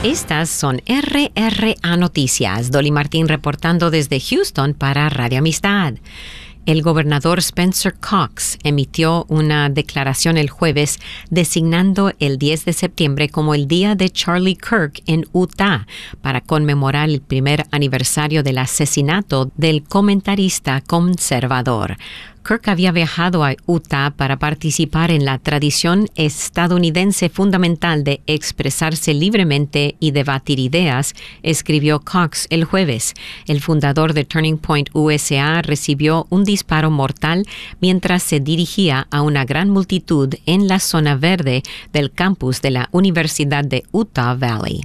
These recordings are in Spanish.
Estas son RRA Noticias. Dolly Martín reportando desde Houston para Radio Amistad. El gobernador Spencer Cox emitió una declaración el jueves designando el 10 de septiembre como el Día de Charlie Kirk en Utah para conmemorar el primer aniversario del asesinato del comentarista conservador. Kirk había viajado a Utah para participar en la tradición estadounidense fundamental de expresarse libremente y debatir ideas, escribió Cox el jueves. El fundador de Turning Point USA recibió un disparo mortal mientras se dirigía a una gran multitud en la zona verde del campus de la Universidad de Utah Valley.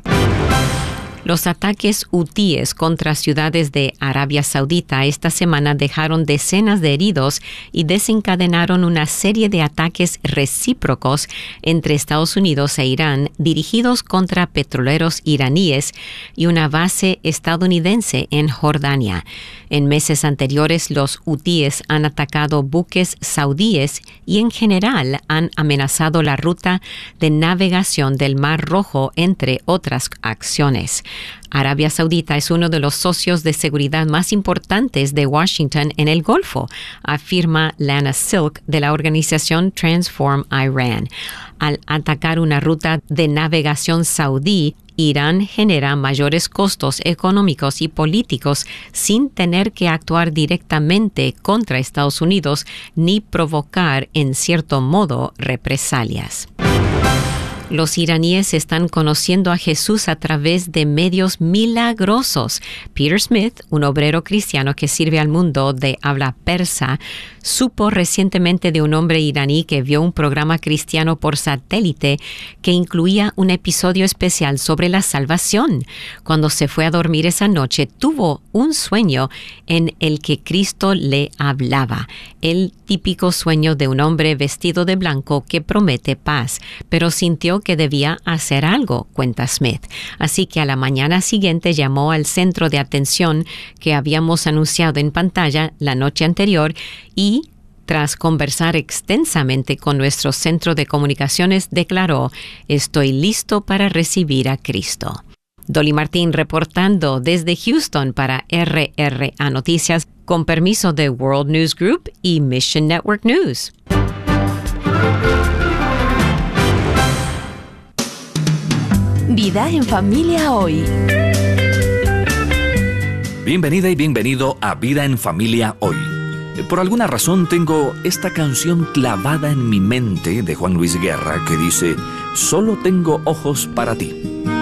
Los ataques hutíes contra ciudades de Arabia Saudita esta semana dejaron decenas de heridos y desencadenaron una serie de ataques recíprocos entre Estados Unidos e Irán dirigidos contra petroleros iraníes y una base estadounidense en Jordania. En meses anteriores, los hutíes han atacado buques saudíes y en general han amenazado la ruta de navegación del Mar Rojo, entre otras acciones. Arabia Saudita es uno de los socios de seguridad más importantes de Washington en el Golfo, afirma Lana Silk de la organización Transform Iran. Al atacar una ruta de navegación saudí, Irán genera mayores costos económicos y políticos sin tener que actuar directamente contra Estados Unidos ni provocar, en cierto modo, represalias. Los iraníes están conociendo a Jesús a través de medios milagrosos. Peter Smith, un obrero cristiano que sirve al mundo de habla persa, supo recientemente de un hombre iraní que vio un programa cristiano por satélite que incluía un episodio especial sobre la salvación. Cuando se fue a dormir esa noche, tuvo un sueño en el que Cristo le hablaba. El típico sueño de un hombre vestido de blanco que promete paz, pero sintió que debía hacer algo, cuenta Smith. Así que a la mañana siguiente llamó al centro de atención que habíamos anunciado en pantalla la noche anterior y, tras conversar extensamente con nuestro centro de comunicaciones, declaró: «Estoy listo para recibir a Cristo». Dolly Martín reportando desde Houston para RRA Noticias, con permiso de World News Group y Mission Network News. Vida en Familia Hoy. Bienvenida y bienvenido a Vida en Familia Hoy. Por alguna razón tengo esta canción clavada en mi mente de Juan Luis Guerra que dice: «Solo tengo ojos para ti».